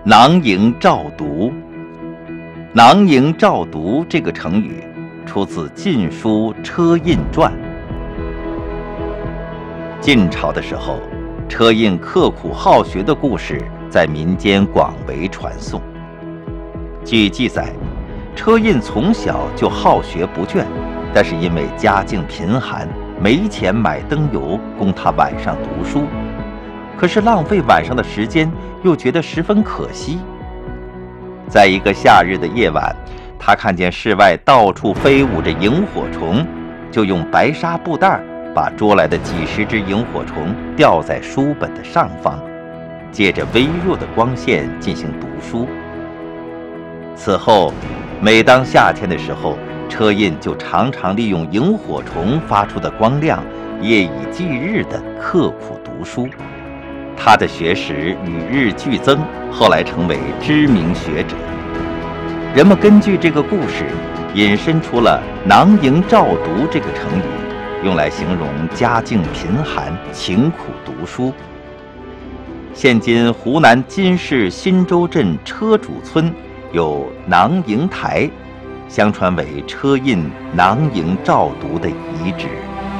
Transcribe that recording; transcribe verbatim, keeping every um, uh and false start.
囊萤照读。囊萤照读这个成语出自《晋书·车胤传》。晋朝的时候，车胤刻苦好学的故事在民间广为传颂。据记载，车胤从小就好学不倦，但是因为家境贫寒，没钱买灯油供他晚上读书，可是浪费晚上的时间又觉得十分可惜。在一个夏日的夜晚，他看见室外到处飞舞着萤火虫，就用白纱布袋把捉来的几十只萤火虫吊在书本的上方，借着微弱的光线进行读书。此后，每当夏天的时候，车胤就常常利用萤火虫发出的光亮，夜以继日地刻苦读书。他的学识与日俱增，后来成为知名学者。人们根据这个故事，引申出了囊萤照读这个成语，用来形容家境贫寒、勤苦读书。现今湖南金市新洲镇车主村有囊萤台，相传为车胤囊萤照读的遗址。